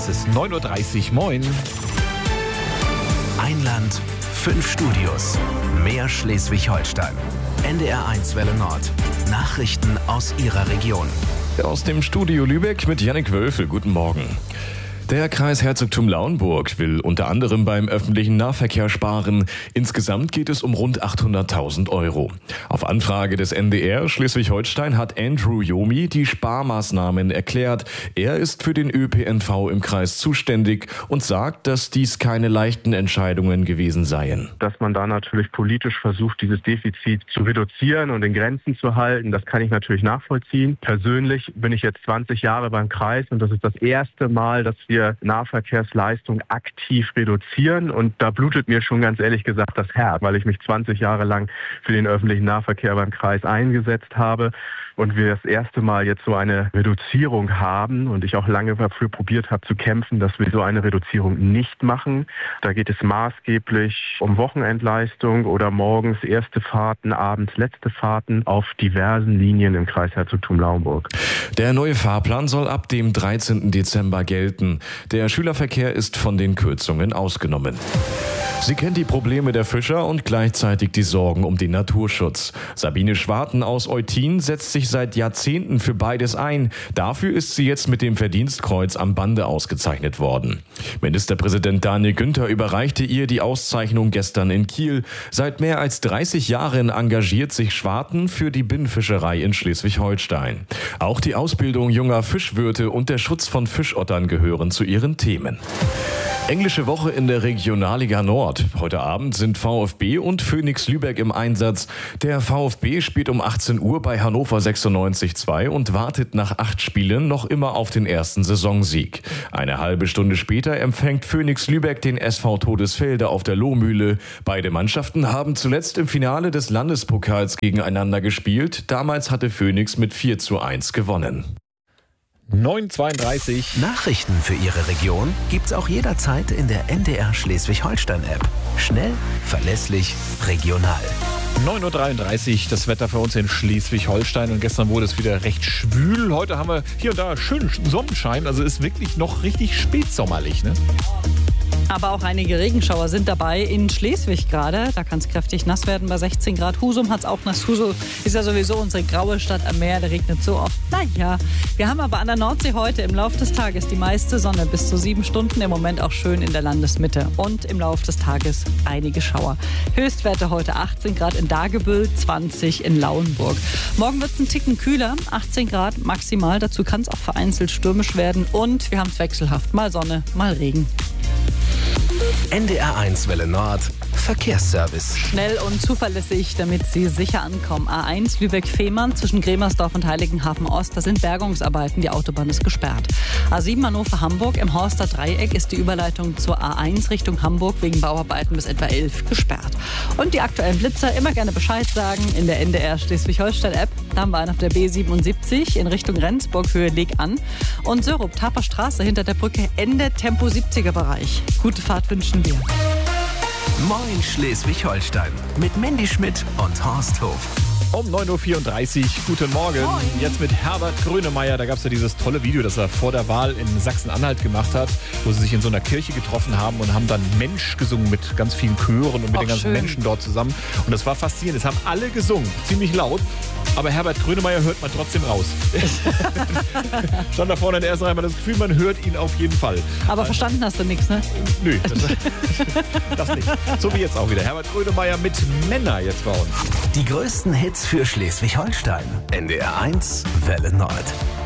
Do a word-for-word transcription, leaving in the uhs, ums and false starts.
Es ist neun Uhr dreißig, moin. Ein Land, fünf Studios, mehr Schleswig-Holstein. N D R eins Welle Nord. Nachrichten aus Ihrer Region. Aus dem Studio Lübeck mit Jannik Wölfel. Guten Morgen. Der Kreis Herzogtum Lauenburg will unter anderem beim öffentlichen Nahverkehr sparen. Insgesamt geht es um rund achthunderttausend Euro. Auf Anfrage des N D R Schleswig-Holstein hat Andrew Jomi die Sparmaßnahmen erklärt. Er ist für den Ö P N V im Kreis zuständig und sagt, dass dies keine leichten Entscheidungen gewesen seien. Dass man da natürlich politisch versucht, dieses Defizit zu reduzieren und in Grenzen zu halten, das kann ich natürlich nachvollziehen. Persönlich bin ich jetzt zwanzig Jahre beim Kreis und das ist das erste Mal, dass wir Nahverkehrsleistung aktiv reduzieren, und da blutet mir schon ganz ehrlich gesagt das Herz, weil ich mich zwanzig Jahre lang für den öffentlichen Nahverkehr beim Kreis eingesetzt habe und wir das erste Mal jetzt so eine Reduzierung haben und ich auch lange dafür probiert habe zu kämpfen, dass wir so eine Reduzierung nicht machen. Da geht es maßgeblich um Wochenendleistung oder morgens erste Fahrten, abends letzte Fahrten auf diversen Linien im Kreis Herzogtum Lauenburg. Der neue Fahrplan soll ab dem dreizehnten Dezember gelten. Der Schülerverkehr ist von den Kürzungen ausgenommen. Sie kennt die Probleme der Fischer und gleichzeitig die Sorgen um den Naturschutz. Sabine Schwarten aus Eutin setzt sich seit Jahrzehnten für beides ein. Dafür ist sie jetzt mit dem Verdienstkreuz am Bande ausgezeichnet worden. Ministerpräsident Daniel Günther überreichte ihr die Auszeichnung gestern in Kiel. Seit mehr als dreißig Jahren engagiert sich Schwarten für die Binnenfischerei in Schleswig-Holstein. Auch die Ausbildung junger Fischwirte und der Schutz von Fischottern gehören zu ihren Themen. Englische Woche in der Regionalliga Nord. Heute Abend sind VfB und Phoenix Lübeck im Einsatz. Der VfB spielt um achtzehn Uhr bei Hannover sechsundneunzig zwei und wartet nach acht Spielen noch immer auf den ersten Saisonsieg. Eine halbe Stunde später empfängt Phoenix Lübeck den S V Todesfelde auf der Lohmühle. Beide Mannschaften haben zuletzt im Finale des Landespokals gegeneinander gespielt. Damals hatte Phoenix mit vier zu eins gewonnen. neun Uhr zweiunddreißig. Nachrichten für Ihre Region gibt's auch jederzeit in der N D R Schleswig-Holstein-App. Schnell, verlässlich, regional. neun Uhr dreiunddreißig, das Wetter für uns in Schleswig-Holstein, und gestern wurde es wieder recht schwül. Heute haben wir hier und da schönen Sonnenschein, also ist wirklich noch richtig spätsommerlich, ne? Aber auch einige Regenschauer sind dabei in Schleswig gerade. Da kann es kräftig nass werden bei sechzehn Grad. Husum hat es auch nass. Husum ist ja sowieso unsere graue Stadt am Meer. Da regnet so oft. Naja, wir haben aber an der Nordsee heute im Laufe des Tages die meiste Sonne. Bis zu sieben Stunden, im Moment auch schön in der Landesmitte. Und im Laufe des Tages einige Schauer. Höchstwerte heute achtzehn Grad in Dagebüll, zwanzig in Lauenburg. Morgen wird es ein Ticken kühler, achtzehn Grad maximal. Dazu kann es auch vereinzelt stürmisch werden. Und wir haben es wechselhaft. Mal Sonne, mal Regen. N D R eins Welle Nord. Verkehrsservice. Schnell und zuverlässig, damit Sie sicher ankommen. A eins Lübeck-Fehmarn zwischen Gremersdorf und Heiligenhafen Ost. Da sind Bergungsarbeiten, die Autobahn ist gesperrt. A sieben Hannover-Hamburg im Horster Dreieck ist die Überleitung zur A eins Richtung Hamburg wegen Bauarbeiten bis etwa elf gesperrt. Und die aktuellen Blitzer immer gerne Bescheid sagen in der N D R Schleswig-Holstein-App. Da haben wir einen auf der B siebenundsiebzig in Richtung Rendsburg, Höhe Leg an. Und Sörup, Taper Straße hinter der Brücke, Ende Tempo siebziger Bereich. Gute Fahrt wünschen wir. Moin Schleswig-Holstein mit Mandy Schmidt und Horst Hof. Um neun Uhr vierunddreißig, guten Morgen. Moin. Jetzt mit Herbert Grönemeyer. Da gab es ja dieses tolle Video, das er vor der Wahl in Sachsen-Anhalt gemacht hat, wo sie sich in so einer Kirche getroffen haben und haben dann Mensch gesungen mit ganz vielen Chören und mit Ach, den ganzen schön. Menschen dort zusammen. Und das war faszinierend. Es haben alle gesungen, ziemlich laut. Aber Herbert Grönemeyer hört man trotzdem raus. Stand da vorne in der ersten Reihe, man hat das Gefühl, man hört ihn auf jeden Fall. Aber verstanden hast du nichts, ne? Nö, das, das nicht. So wie jetzt auch wieder. Herbert Grönemeyer mit Männer jetzt bei uns. Die größten Hits für Schleswig-Holstein. N D R eins Welle Nord.